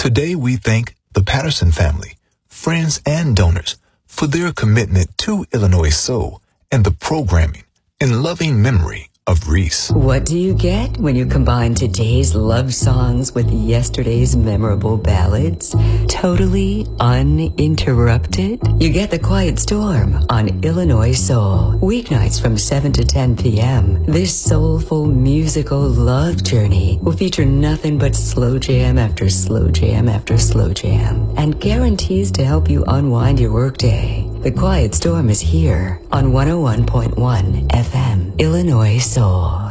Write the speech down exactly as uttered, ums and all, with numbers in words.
Today we thank the Patterson family, friends and donors for their commitment to Illinois Soul and the programming in loving memory of Reese. What do you get when you combine today's love songs with yesterday's memorable ballads? Totally uninterrupted? You get The Quiet Storm on Illinois Soul. Weeknights from seven to ten p.m. This soulful musical love journey will feature nothing but slow jam after slow jam after slow jam and guarantees to help you unwind your workday. The Quiet Storm is here on one oh one point one F M, Illinois Soul.